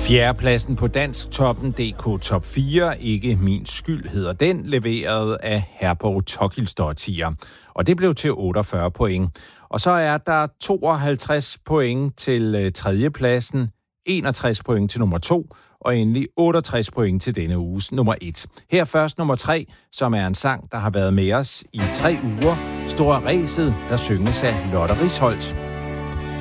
Fjerdepladsen på Dansk Toppen DK Top 4, Ikke min skyld hedder den, leveret af Herborg Tokilsdottir. Og det blev til 48 point. Og så er der 52 point til tredjepladsen, 61 point til nummer 2, og endelig 68 point til denne uges nummer 1. Her først nummer 3, som er en sang, der har været med os i 3 uger. Store Ræset, der synges af Lotte Risholt.